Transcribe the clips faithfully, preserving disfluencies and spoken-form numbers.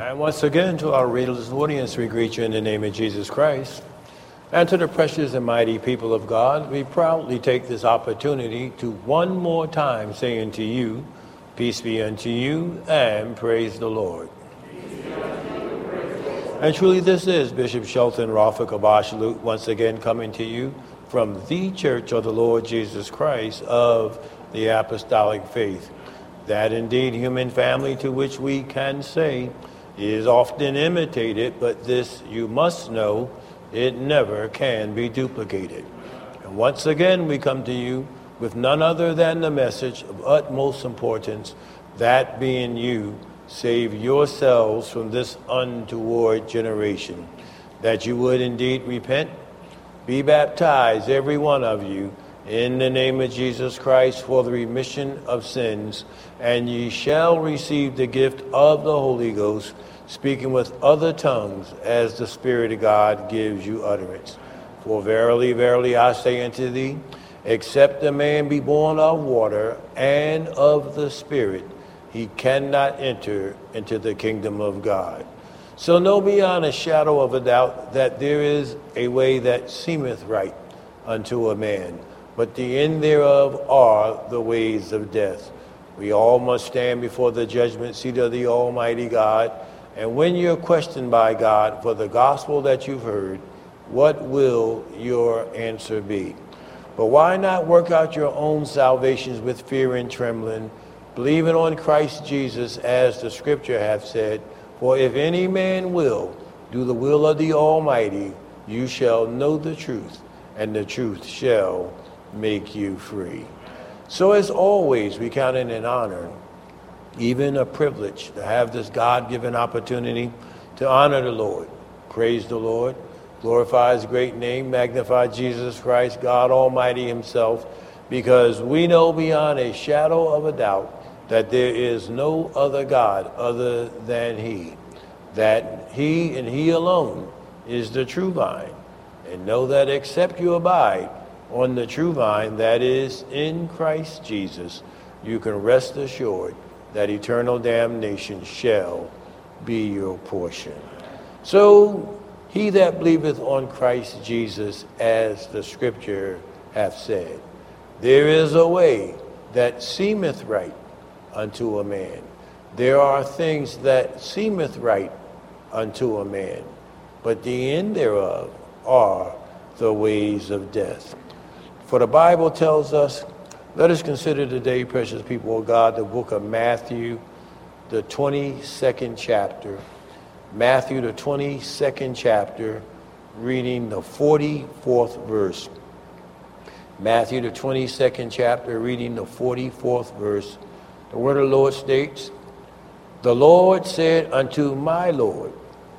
And once again, to our readers and audience, we greet you in the name of Jesus Christ. And to the precious and mighty people of God, we proudly take this opportunity to one more time say unto you, peace be unto you, and praise the Lord. And truly this is Bishop Shelton Rafik Abashalut once again coming to you from the Church of the Lord Jesus Christ of the Apostolic Faith. That indeed human family to which we can say is often imitated, but this you must know, it never can be duplicated. And once again we come to you with none other than the message of utmost importance, that being you, save yourselves from this untoward generation, that you would indeed repent, be baptized, every one of you, in the name of Jesus Christ for the remission of sins, and ye shall receive the gift of the Holy Ghost, speaking with other tongues as the Spirit of God gives you utterance. For verily, verily, I say unto thee, except a man be born of water and of the Spirit, he cannot enter into the kingdom of God. So know beyond a shadow of a doubt that there is a way that seemeth right unto a man, but the end thereof are the ways of death. We all must stand before the judgment seat of the Almighty God, and when you're questioned by God for the gospel that you've heard, what will your answer be? But why not work out your own salvations with fear and trembling, believing on Christ Jesus, as the scripture hath said, for if any man will do the will of the Almighty, you shall know the truth, and the truth shall make you free. So as always, we count it an honor, even a privilege, to have this God-given opportunity to honor the Lord, praise the Lord, glorify his great name, magnify Jesus Christ, God Almighty himself, because we know beyond a shadow of a doubt that there is no other God other than he, that he and he alone is the true vine, and know that except you abide on the true vine, that is in Christ Jesus, you can rest assured that eternal damnation shall be your portion. So he that believeth on Christ Jesus, as the scripture hath said, there is a way that seemeth right unto a man. There are things that seemeth right unto a man, but the end thereof are the ways of death. For the Bible tells us, let us consider today, precious people of God, the book of Matthew, the twenty-second chapter. Matthew, the twenty-second chapter, reading the forty-fourth verse. Matthew, the twenty-second chapter, reading the forty-fourth verse. The word of the Lord states, the Lord said unto my Lord,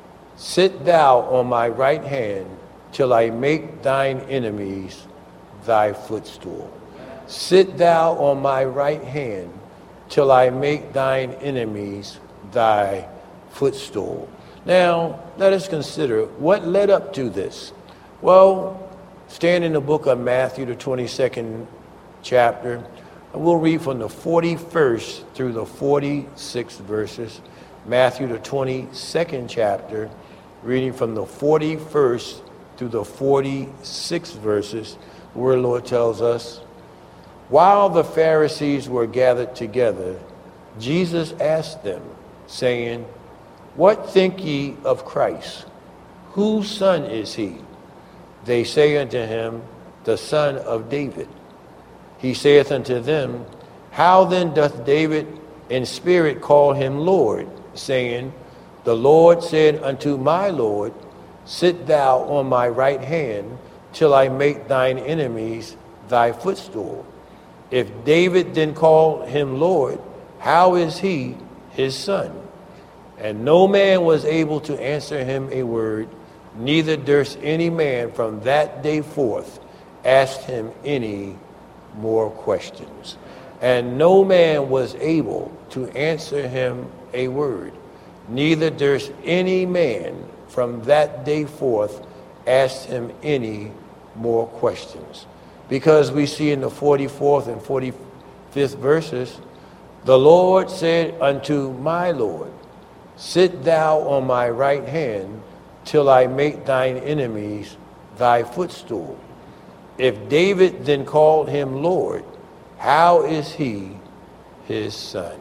sit thou on my right hand till I make thine enemies thy footstool. Sit thou on my right hand till I make thine enemies thy footstool. Now, let us consider what led up to this. Well, stand in the book of Matthew, the twenty-second chapter, and we'll read from the forty-first through the forty-sixth verses. Matthew, the twenty-second chapter, reading from the forty-first through the forty-sixth verses. The word of the Lord tells us, while the Pharisees were gathered together, Jesus asked them, saying, what think ye of Christ? Whose son is he? They say unto him, the son of David. He saith unto them, how then doth David in spirit call him Lord, saying, the Lord said unto my Lord, sit thou on my right hand till I make thine enemies thy footstool. If David then called him Lord, how is he his son? And no man was able to answer him a word, neither durst any man from that day forth ask him any more questions. And no man was able to answer him a word, neither durst any man from that day forth ask him any more questions. Because we see in the forty-fourth and forty-fifth verses, the Lord said unto my Lord, Sit thou on my right hand till I make thine enemies thy footstool. If David then called him Lord, how is he his son?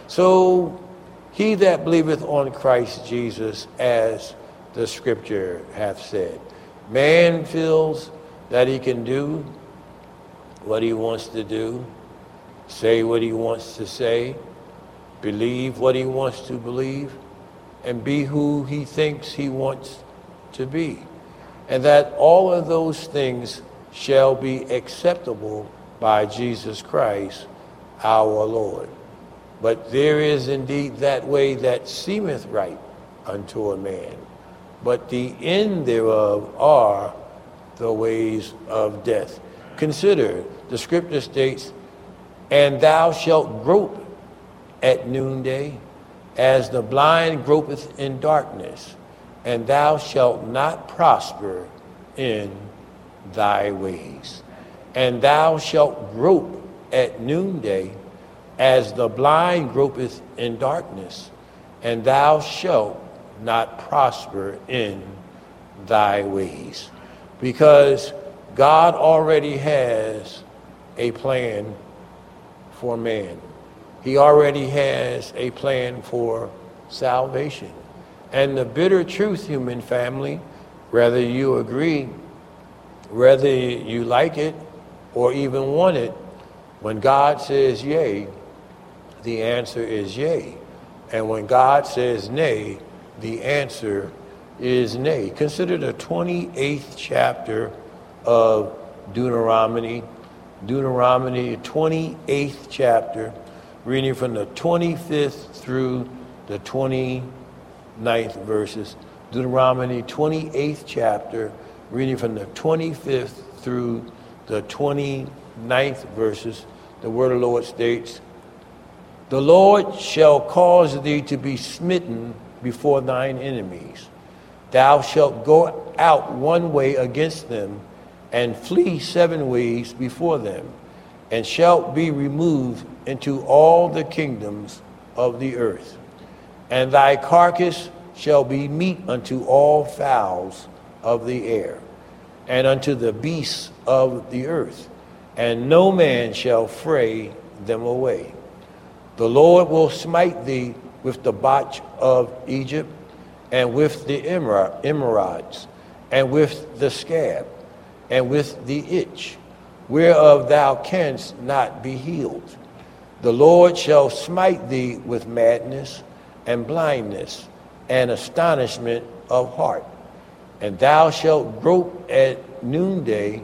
So he that believeth on Christ Jesus, as the scripture hath said. Man feels that he can do what he wants to do, say what he wants to say, believe what he wants to believe, and be who he thinks he wants to be. And that all of those things shall be acceptable by Jesus Christ, our Lord. But there is indeed that way that seemeth right unto a man, but the end thereof are the ways of death. Consider, the scripture states, and thou shalt grope at noonday, as the blind gropeth in darkness, and thou shalt not prosper in thy ways. And thou shalt grope at noonday, as the blind gropeth in darkness, and thou shalt not prosper in thy ways. Because God already has a plan for man. He already has a plan for salvation. And the bitter truth, human family, whether you agree, whether you like it or even want it, when God says yea, the answer is yea. And when God says nay, the answer is nay. Consider the twenty-eighth chapter of Deuteronomy. Deuteronomy, twenty-eighth chapter, reading from the twenty-fifth through the twenty-ninth verses. Deuteronomy, twenty-eighth chapter, reading from the twenty-fifth through the twenty-ninth verses. The word of the Lord states, the Lord shall cause thee to be smitten before thine enemies. Thou shalt go out one way against them, and flee seven ways before them, and shalt be removed into all the kingdoms of the earth. And thy carcass shall be meat unto all fowls of the air, and unto the beasts of the earth, and no man shall fray them away. The Lord will smite thee with the botch of Egypt, and with the emerods, and with the scab, and with the itch, whereof thou canst not be healed. The Lord shall smite thee with madness, and blindness, and astonishment of heart. And thou shalt grope at noonday,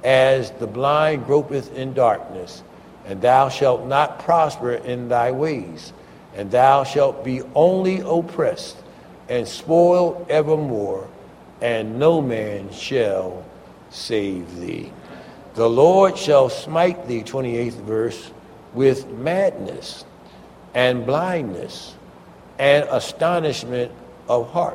as the blind gropeth in darkness. And thou shalt not prosper in thy ways. And thou shalt be only oppressed, and spoiled evermore, and no man shall save thee. The Lord shall smite thee, twenty-eighth verse, with madness, and blindness, and astonishment of heart.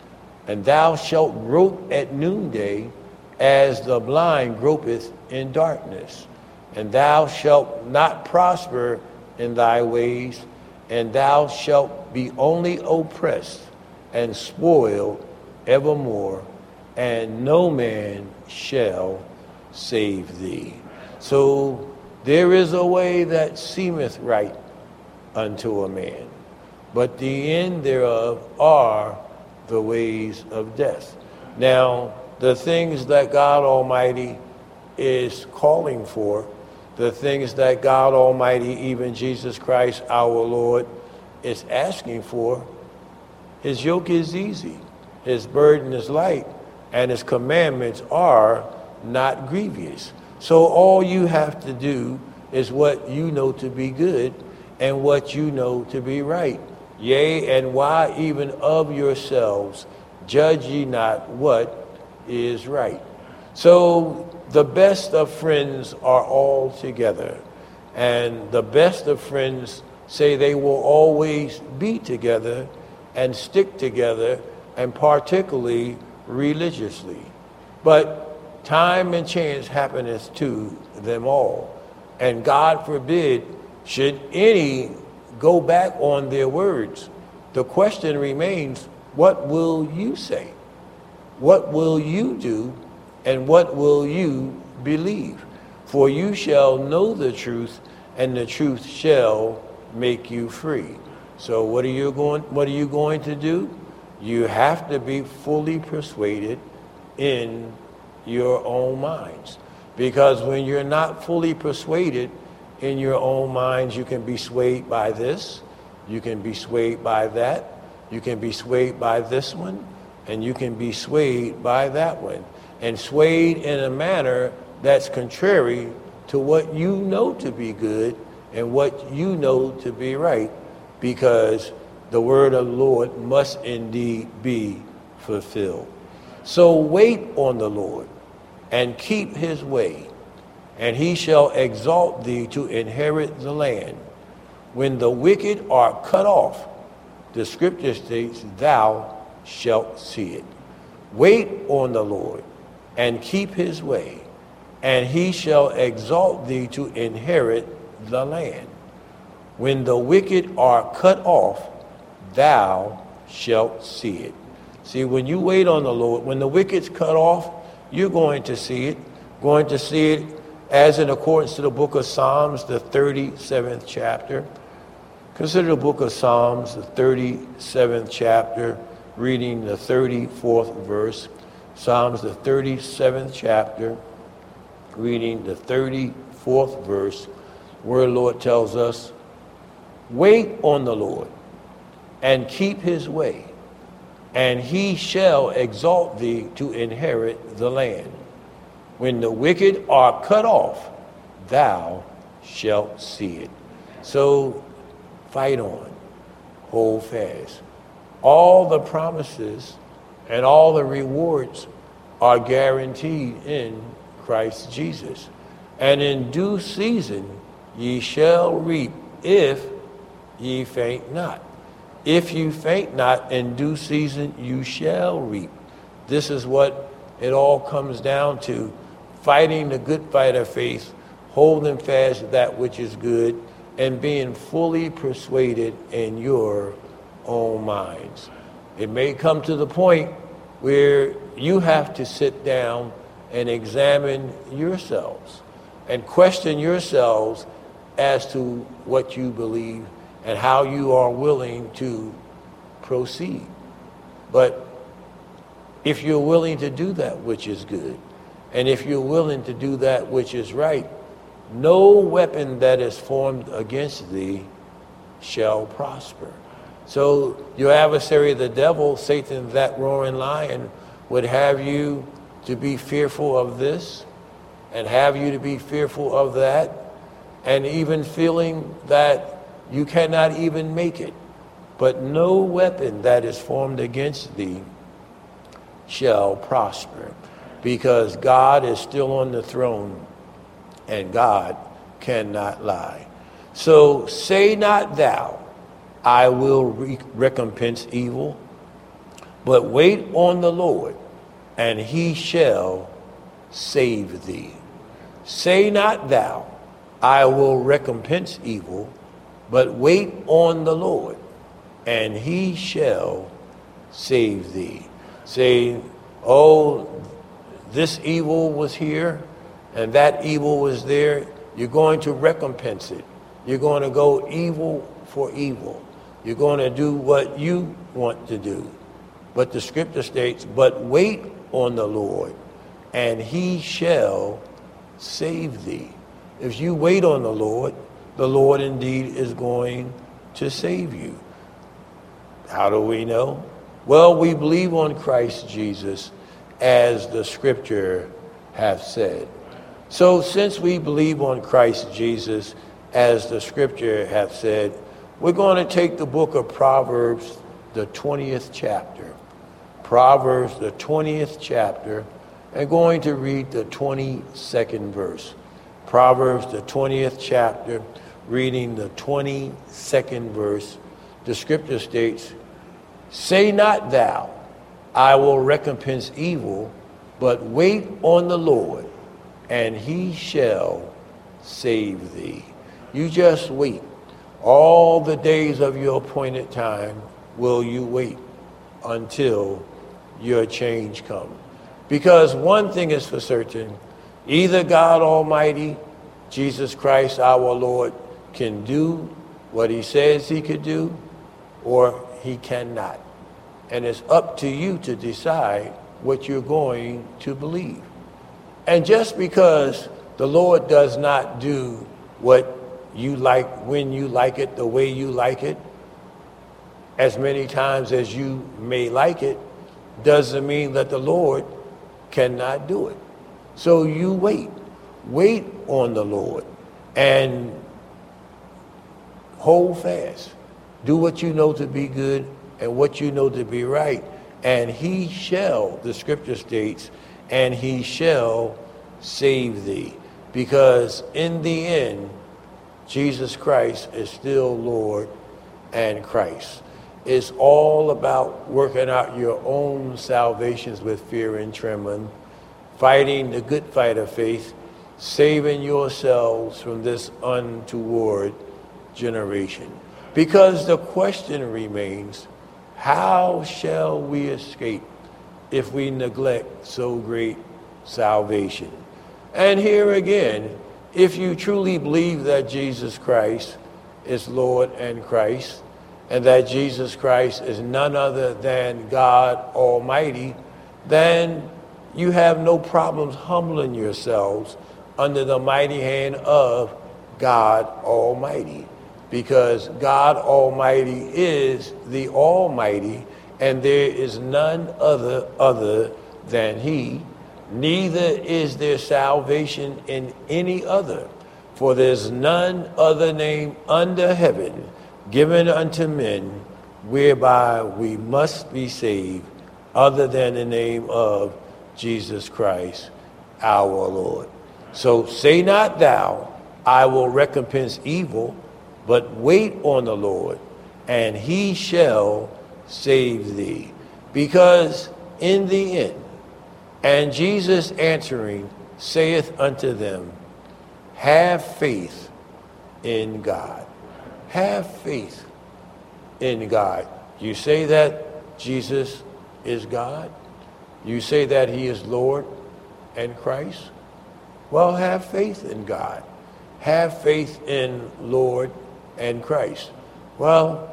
And thou shalt grope at noonday, as the blind gropeth in darkness. And thou shalt not prosper in thy ways, and thou shalt be only oppressed, and spoiled evermore, and no man shall save thee. So there is a way that seemeth right unto a man, but the end thereof are the ways of death. Now, the things that God Almighty is calling for, the things that God Almighty, even Jesus Christ our Lord, is asking for, his yoke is easy, his burden is light, and his commandments are not grievous. So all you have to do is what you know to be good and what you know to be right. Yea, and why even of yourselves judge ye not what is right. So the best of friends are all together, and the best of friends say they will always be together and stick together, and particularly religiously. But time and chance happeneth to them all, and God forbid should any go back on their words. The question remains, what will you say? What will you do? And what will you believe? For you shall know the truth, and the truth shall make you free. So what are you going, what are you going to do? You have to be fully persuaded in your own minds. Because when you're not fully persuaded in your own minds, you can be swayed by this, you can be swayed by that, you can be swayed by this one, and you can be swayed by that one. And swayed in a manner that's contrary to what you know to be good and what you know to be right, because the word of the Lord must indeed be fulfilled. So wait on the Lord and keep his way, and he shall exalt thee to inherit the land. When the wicked are cut off, the scripture states, thou shalt see it. Wait on the Lord and keep his way, and he shall exalt thee to inherit the land. When the wicked are cut off, thou shalt see it. See, when you wait on the Lord, when the wicked's cut off, you're going to see it, going to see it as in accordance to the book of Psalms, the thirty-seventh chapter. Consider the book of Psalms, the thirty-seventh chapter, reading the thirty-fourth verse. Psalms, the thirty-seventh chapter, reading the thirty-fourth verse, where the Lord tells us, wait on the Lord and keep his way, and he shall exalt thee to inherit the land. When the wicked are cut off, thou shalt see it. So fight on, hold fast. All the promises and all the rewards are guaranteed in Christ Jesus. And in due season ye shall reap, if ye faint not. If you faint not, in due season you shall reap. This is what it all comes down to: fighting the good fight of faith, holding fast that which is good, and being fully persuaded in your own minds. It may come to the point where you have to sit down and examine yourselves and question yourselves as to what you believe and how you are willing to proceed. But if you're willing to do that which is good, and if you're willing to do that which is right, no weapon that is formed against thee shall prosper. So your adversary, the devil, Satan, that roaring lion, would have you to be fearful of this and have you to be fearful of that, and even feeling that you cannot even make it. But no weapon that is formed against thee shall prosper, because God is still on the throne and God cannot lie. So say not thou, I will re- recompense evil, but wait on the Lord, and he shall save thee. Say not thou, I will recompense evil, but wait on the Lord, and he shall save thee. Say, oh, this evil was here, and that evil was there. You're going to recompense it. You're going to go evil for evil. You're going to do what you want to do. But the scripture states, but wait on the Lord, and he shall save thee. If you wait on the Lord, the Lord indeed is going to save you. How do we know? Well, we believe on Christ Jesus, as the scripture hath said. So since we believe on Christ Jesus, as the scripture hath said, we're going to take the book of Proverbs, the twentieth chapter. Proverbs, the twentieth chapter, and going to read the twenty-second verse. Proverbs, the twentieth chapter, reading the twenty-second verse. The scripture states, say not thou, I will recompense evil, but wait on the Lord, and he shall save thee. You just wait all the days of your appointed time, will you wait until your change comes? Because one thing is for certain, either God Almighty, Jesus Christ our Lord, can do what he says he could do, or he cannot. And it's up to you to decide what you're going to believe. And just because the Lord does not do what you like, when you like it, the way you like it, as many times as you may like it, doesn't mean that the Lord cannot do it. So you wait. Wait on the Lord and hold fast. Do what you know to be good and what you know to be right. And he shall, the scripture states, and he shall save thee. Because in the end, Jesus Christ is still Lord and Christ. It's all about working out your own salvations with fear and trembling, fighting the good fight of faith, saving yourselves from this untoward generation. Because the question remains, how shall we escape if we neglect so great salvation? And here again, if you truly believe that Jesus Christ is Lord and Christ, and that Jesus Christ is none other than God Almighty, then you have no problems humbling yourselves under the mighty hand of God Almighty. Because God Almighty is the Almighty, and there is none other other than he. Neither is there salvation in any other, for there's none other name under heaven given unto men whereby we must be saved, other than the name of Jesus Christ our Lord. So say not thou, I will recompense evil, but wait on the Lord, and he shall save thee. Because in the end, and Jesus answering saith unto them, have faith in God. Have faith in God. You say that Jesus is God? You say that he is Lord and Christ? Well, have faith in God. Have faith in Lord and Christ. Well,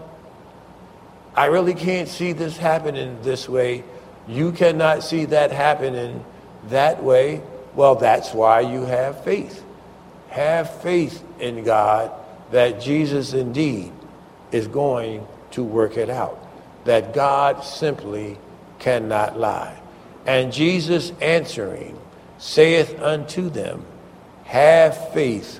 I really can't see this happening this way. You cannot see that happening that way. Well, that's why you have faith. Have faith in God that Jesus indeed is going to work it out. That God simply cannot lie. And Jesus answering saith unto them, have faith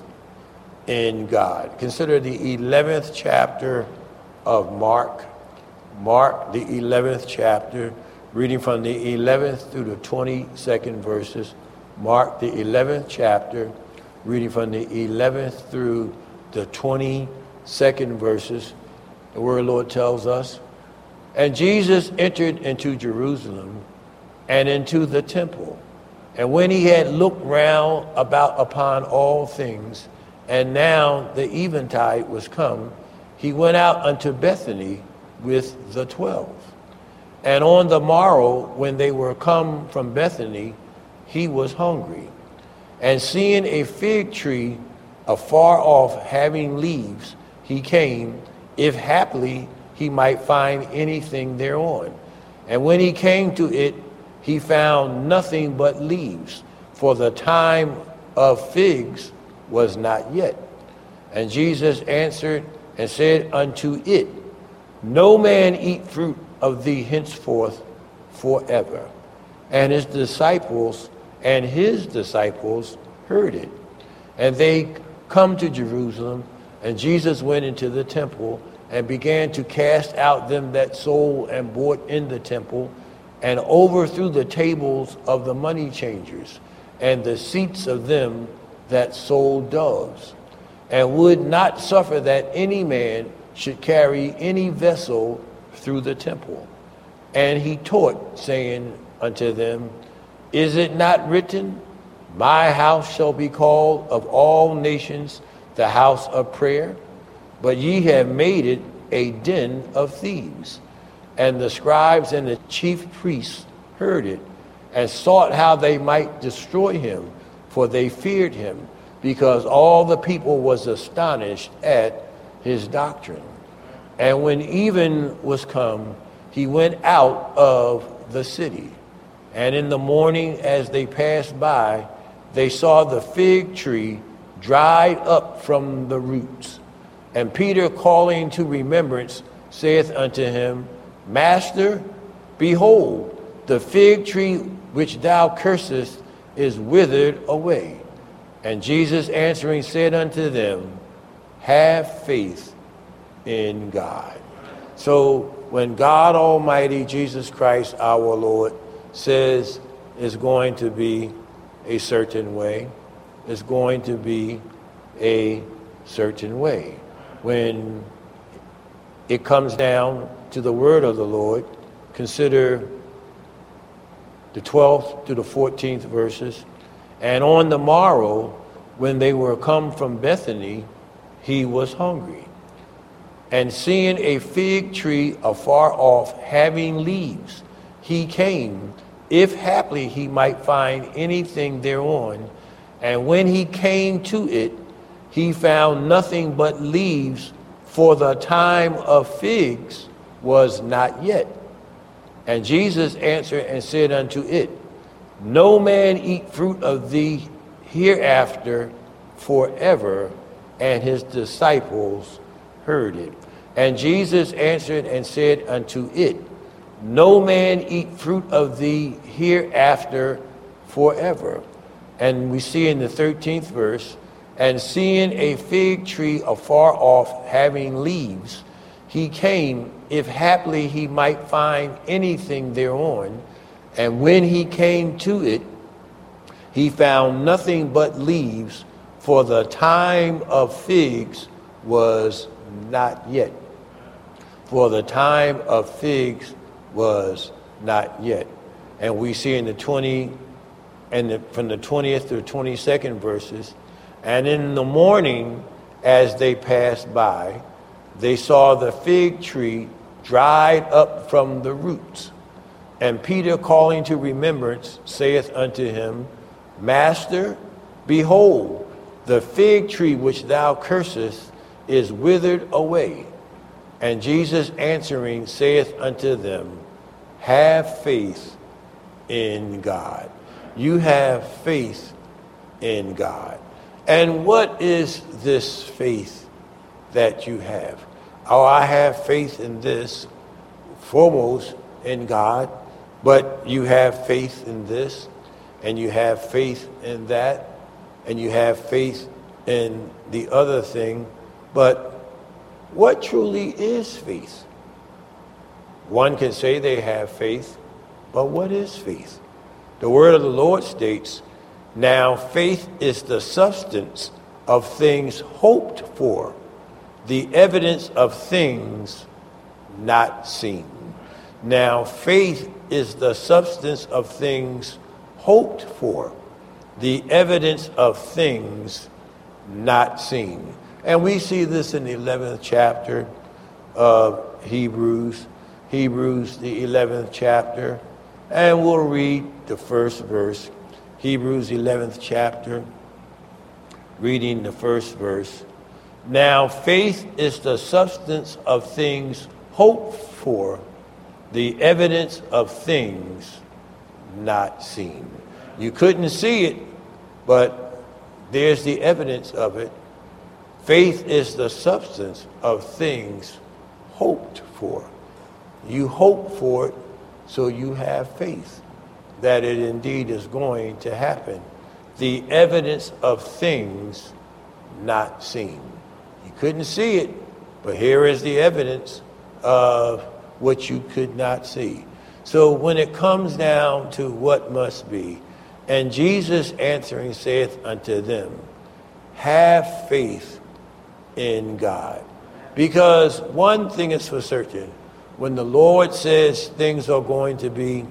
in God. Consider the eleventh chapter of Mark. Mark, the eleventh chapter, reading from the eleventh through the twenty-second verses. Mark, the eleventh chapter, reading from the eleventh through the twenty-second verses. The word of the Lord tells us, and Jesus entered into Jerusalem and into the temple. And when he had looked round about upon all things, and now the eventide was come, he went out unto Bethany with the twelve. And on the morrow, when they were come from Bethany, he was hungry. And seeing a fig tree afar off having leaves, he came, if haply he might find anything thereon. And when he came to it, he found nothing but leaves, for the time of figs was not yet. And Jesus answered and said unto it, no man eat fruit of thee henceforth forever. And his disciples and his disciples heard it. And they come to Jerusalem, and Jesus went into the temple and began to cast out them that sold and bought in the temple, and overthrew the tables of the money changers and the seats of them that sold doves, and would not suffer that any man should carry any vessel through the temple. And he taught, saying unto them, is it not written, my house shall be called of all nations the house of prayer? But ye have made it a den of thieves. And the scribes and the chief priests heard it and sought how they might destroy him, for they feared him, because all the people was astonished at his doctrine. And when even was come, he went out of the city. And in the morning, as they passed by, they saw the fig tree dried up from the roots. And Peter, calling to remembrance, saith unto him, Master, behold, the fig tree which thou cursest is withered away. And Jesus answering said unto them, Have faith in God. So when God Almighty, Jesus Christ, our Lord, says it's going to be a certain way, it's going to be a certain way. When it comes down to the word of the Lord, consider the twelfth to the fourteenth verses. And on the morrow, when they were come from Bethany, he was hungry. And seeing a fig tree afar off, having leaves, he came, if haply he might find anything thereon. And when he came to it, he found nothing but leaves, for the time of figs was not yet. And Jesus answered and said unto it, No man eat fruit of thee hereafter forever. And his disciples heard it. And Jesus answered and said unto it, No man eat fruit of thee hereafter forever. And we see in the thirteenth verse, And seeing a fig tree afar off, having leaves, he came, if haply he might find anything thereon. And when he came to it, he found nothing but leaves, for the time of figs was not yet. For the time of figs was not yet. And we see in the twenty and the, from the twentieth to the twenty-second verses, And in the morning, as they passed by, they saw the fig tree dried up from the roots. And Peter, calling to remembrance, saith unto him, Master, behold, the fig tree which thou cursest is withered away. And Jesus answering saith unto them, Have faith in God. You have faith in God. And what is this faith that you have? Oh, I have faith in this, foremost in God, but you have faith in this, and you have faith in that, and you have faith in the other thing. But what truly is faith? One can say they have faith, but what is faith? The word of the Lord states, Now faith is the substance of things hoped for, the evidence of things not seen. Now faith is the substance of things hoped for, the evidence of things not seen. And we see this in the eleventh chapter of Hebrews, Hebrews the eleventh chapter, and we'll read the first verse. Hebrews eleventh chapter, reading the first verse. Now faith is the substance of things hoped for, the evidence of things not seen. You couldn't see it, but there's the evidence of it. Faith is the substance of things hoped for. You hope for it, so you have faith that it indeed is going to happen. The evidence of things not seen. You couldn't see it, but here is the evidence of what you could not see. So when it comes down to what must be, and Jesus answering saith unto them, Have faith in God. Because one thing is for certain, when the Lord says things are going to be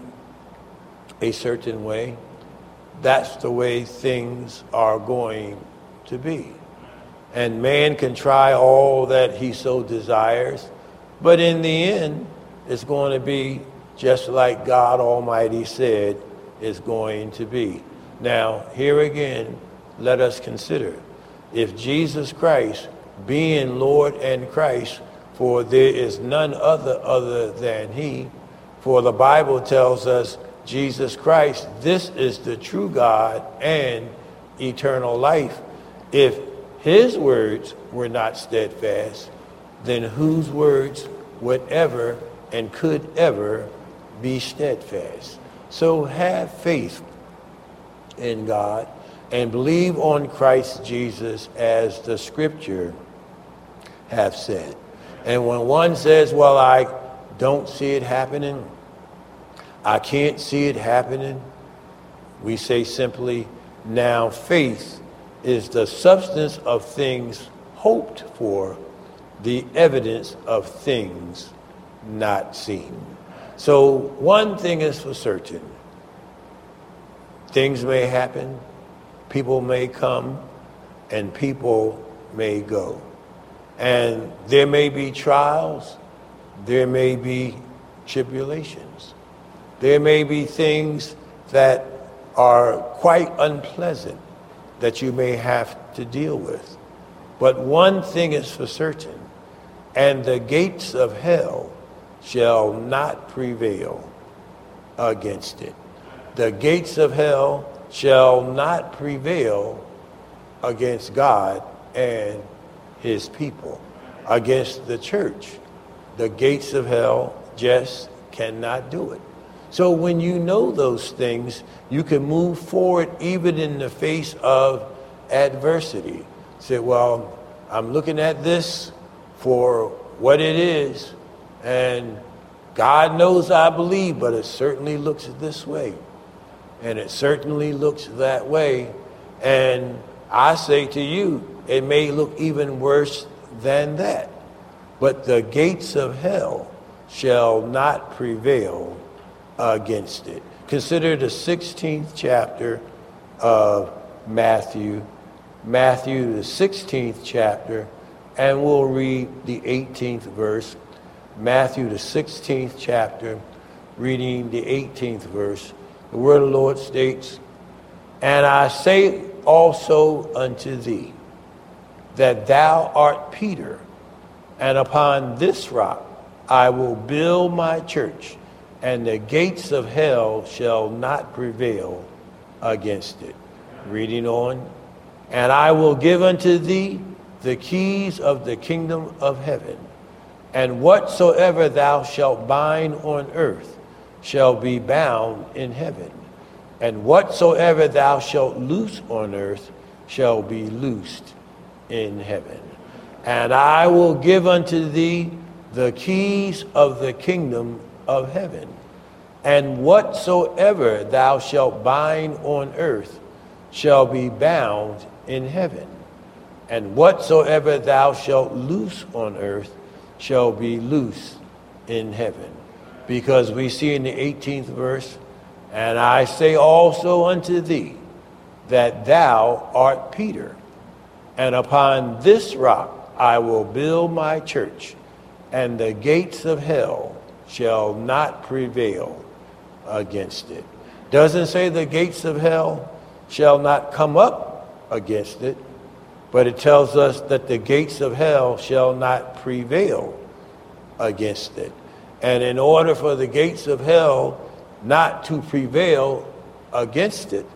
a certain way, that's the way things are going to be. And man can try all that he so desires, but in the end, it's going to be just like God Almighty said it's going to be. Now, here again, let us consider, if Jesus Christ, being Lord and Christ, for there is none other other than he, for the Bible tells us Jesus Christ, this is the true God and eternal life. If his words were not steadfast, then whose words would ever and could ever be steadfast? So have faith in God and believe on Christ Jesus as the scripture have said. And when one says, well, I don't see it happening, I can't see it happening, we say simply, now faith is the substance of things hoped for, the evidence of things not seen. So one thing is for certain. Things may happen, people may come, and people may go. And there may be trials, there may be tribulations. There may be things that are quite unpleasant that you may have to deal with. But one thing is for certain, and the gates of hell shall not prevail against it. The gates of hell shall not prevail against God and his people, against the church. The gates of hell just cannot do it. So when you know those things, you can move forward even in the face of adversity. Say, well, I'm looking at this for what it is, and God knows I believe, but it certainly looks this way, and it certainly looks that way. And I say to you, it may look even worse than that, but the gates of hell shall not prevail against it. Consider the sixteenth chapter of Matthew, Matthew the sixteenth chapter, and we'll read the eighteenth verse. Matthew the sixteenth chapter, reading the eighteenth verse. The word of the Lord states, and I say also unto thee, that thou art Peter, and upon this rock I will build my church, and the gates of hell shall not prevail against it. Reading on, and I will give unto thee the keys of the kingdom of heaven, and whatsoever thou shalt bind on earth shall be bound in heaven, and whatsoever thou shalt loose on earth shall be loosed in heaven. And I will give unto thee the keys of the kingdom of heaven, and whatsoever thou shalt bind on earth shall be bound in heaven, and whatsoever thou shalt loose on earth shall be loosed in heaven. Because we see in the eighteenth verse, and I say also unto thee, that thou art Peter, and upon this rock I will build my church, and the gates of hell shall not prevail against it. Doesn't say the gates of hell shall not come up against it, but it tells us that the gates of hell shall not prevail against it. And in order for the gates of hell not to prevail against it,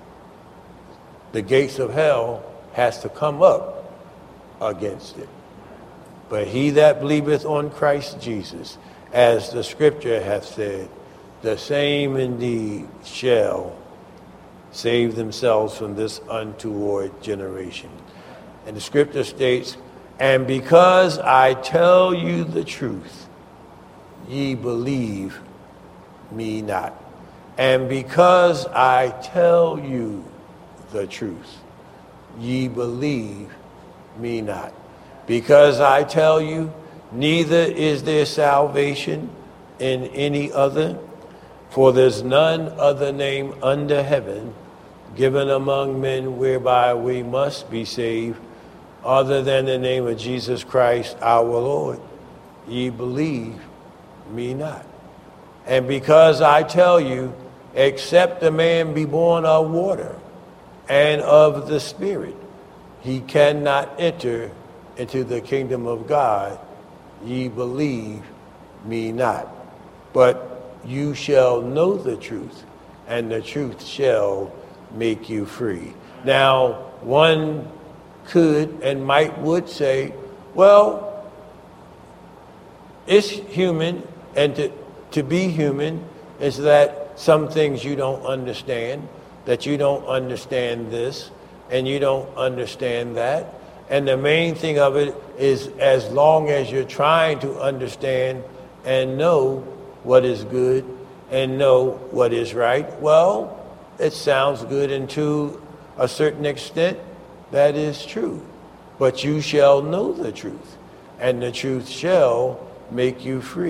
the gates of hell has to come up against it. But he that believeth on Christ Jesus, as the scripture hath said, the same indeed shall save themselves from this untoward generation. And the scripture states, and because I tell you the truth, ye believe me not. And because I tell you the truth, ye believe me not. Because I tell you, neither is there salvation in any other, for there's none other name under heaven given among men whereby we must be saved, other than the name of Jesus Christ our Lord. Ye believe me not. And because I tell you, except a man be born of water and of the Spirit, he cannot enter into the kingdom of God. Ye believe me not. But you shall know the truth, and the truth shall make you free. Now, one could and might would say, well, it's human, and to, to be human is that some things you don't understand, that you don't understand this, and you don't understand that. And the main thing of it is, as long as you're trying to understand and know what is good and know what is right, well, it sounds good, and to a certain extent, that is true. But you shall know the truth, and the truth shall make you free.